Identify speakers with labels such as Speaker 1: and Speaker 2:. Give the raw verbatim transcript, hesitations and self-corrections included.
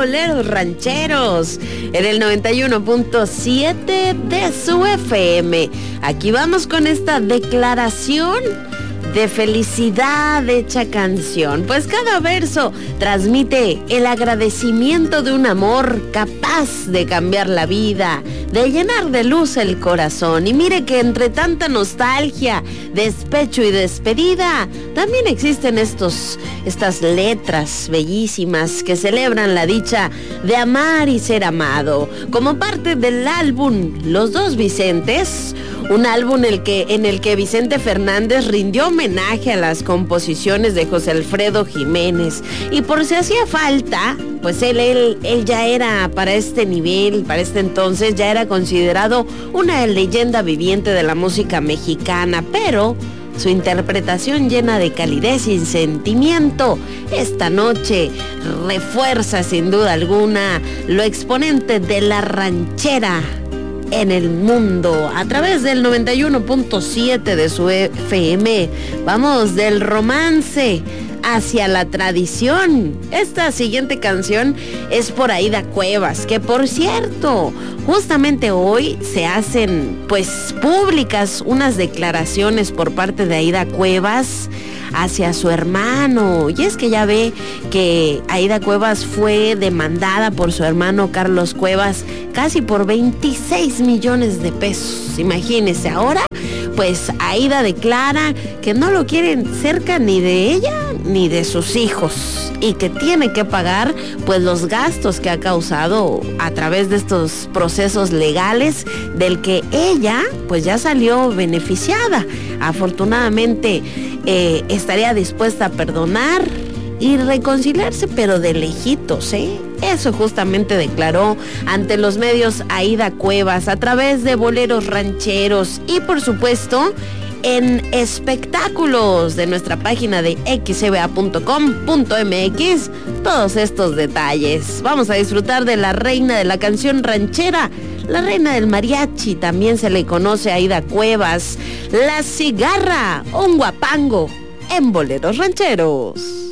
Speaker 1: Boleros Rancheros en el noventa y uno punto siete de su F M. Aquí vamos con esta declaración de felicidad hecha canción, pues cada verso transmite el agradecimiento de un amor capaz de cambiar la vida, de llenar de luz el corazón. Y mire que entre tanta nostalgia, despecho y despedida, también existen estos, estas letras bellísimas que celebran la dicha de amar y ser amado, como parte del álbum Los Dos Vicentes, un álbum el que, en el que Vicente Fernández rindió homenaje a las composiciones de José Alfredo Jiménez. Y por si hacía falta, pues él, él, él ya era para este nivel, para este entonces, ya era considerado una leyenda viviente de la música mexicana, pero su interpretación llena de calidez y sentimiento esta noche refuerza sin duda alguna lo exponente de la ranchera en el mundo, a través del noventa y uno punto siete de su F M. Vamos del romance hacia la tradición. Esta siguiente canción es por Aída Cuevas, que por cierto, justamente hoy se hacen pues públicas unas declaraciones por parte de Aída Cuevas hacia su hermano. Y es que ya ve que Aída Cuevas fue demandada por su hermano Carlos Cuevas casi por veintiséis millones de pesos. Imagínese, ahora pues Aída declara que no lo quieren cerca ni de ella ni de sus hijos y que tiene que pagar pues los gastos que ha causado a través de estos procesos legales del que ella pues ya salió beneficiada. Afortunadamente eh, estaría dispuesta a perdonar y reconciliarse, pero de lejitos, ¿eh? Eso justamente declaró ante los medios Aída Cuevas a través de Boleros Rancheros y por supuesto en espectáculos de nuestra página de x c b a punto com punto m x. Todos estos detalles. Vamos a disfrutar de la reina de la canción ranchera, la reina del mariachi, también se le conoce a Aída Cuevas, La Cigarra, un guapango en Boleros Rancheros.